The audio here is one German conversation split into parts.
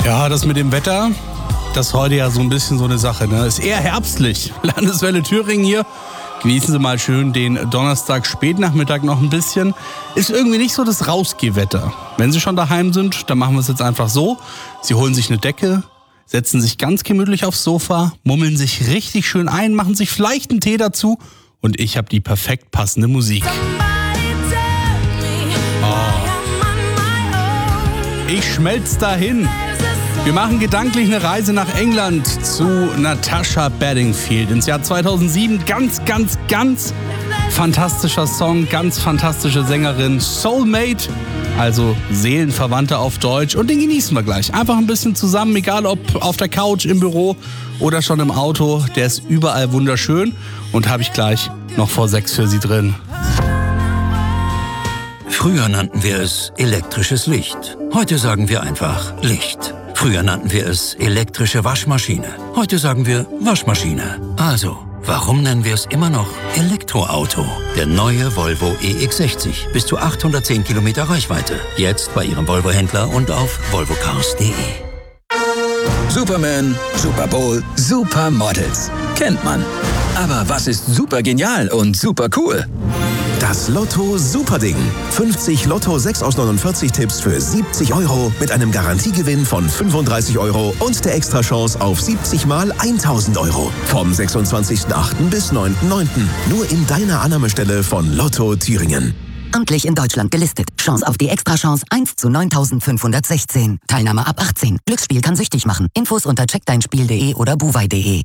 Ja, das mit dem Wetter, das ist heute ja so ein bisschen so eine Sache, ne? Ist eher herbstlich. Landeswelle Thüringen hier. Genießen Sie mal schön den Donnerstag Spätnachmittag noch ein bisschen. Ist irgendwie nicht so das Rausgehwetter. Wenn Sie schon daheim sind, dann machen wir es jetzt einfach so. Sie holen sich eine Decke, setzen sich ganz gemütlich aufs Sofa, mummeln sich richtig schön ein, machen sich vielleicht einen Tee dazu und ich habe die perfekt passende Musik. Ich schmelz dahin. Wir machen gedanklich eine Reise nach England zu Natasha Bedingfield ins Jahr 2007. Ganz fantastischer Song, ganz fantastische Sängerin. Soulmate, also Seelenverwandte auf Deutsch. Und den genießen wir gleich. Einfach ein bisschen zusammen, egal ob auf der Couch, im Büro oder schon im Auto. Der ist überall wunderschön und habe ich gleich noch vor 6 für Sie drin. Früher nannten wir es elektrisches Licht. Heute sagen wir einfach Licht. Früher nannten wir es elektrische Waschmaschine. Heute sagen wir Waschmaschine. Also, warum nennen wir es immer noch Elektroauto? Der neue Volvo EX60. Bis zu 810 Kilometer Reichweite. Jetzt bei Ihrem Volvo-Händler und auf volvocars.de. Superman, Super Bowl, Supermodels. Kennt man. Aber was ist super genial und super cool? Das Lotto Superding. 50 Lotto 6 aus 49 Tipps für 70 € mit einem Garantiegewinn von 35 € und der Extrachance auf 70 mal 1000 €. Vom 26.08. bis 9.09. Nur in deiner Annahmestelle von Lotto Thüringen. Amtlich in Deutschland gelistet. Chance auf die Extrachance 1 zu 9516. Teilnahme ab 18. Glücksspiel kann süchtig machen. Infos unter checkdeinspiel.de oder buwei.de.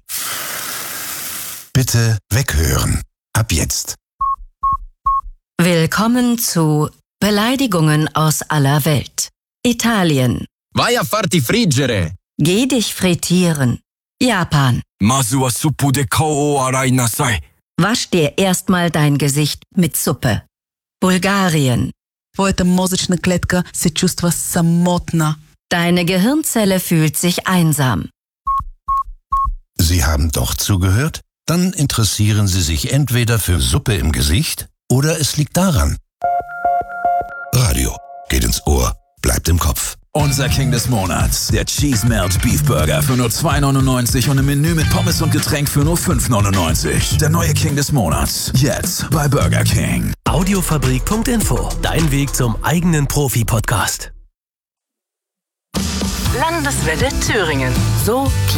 Bitte weghören. Ab jetzt. Willkommen zu Beleidigungen aus aller Welt. Italien. Vai a farti friggere. Geh dich frittieren. Japan. Masu wa suppu de kao arai nasai. Wasch dir erstmal dein Gesicht mit Suppe. Bulgarien. Твоята мозъчна клетка се чувства самотна. Deine Gehirnzelle fühlt sich einsam. Sie haben doch zugehört? Dann interessieren Sie sich entweder für Suppe im Gesicht oder es liegt daran. Radio geht ins Ohr, bleibt im Kopf. Unser King des Monats, der Cheese Melt Beef Burger für nur 2,99 und im Menü mit Pommes und Getränk für nur 5,99. Der neue King des Monats, jetzt bei Burger King. Audiofabrik.info, dein Weg zum eigenen Profi-Podcast. Landeswelle Thüringen. So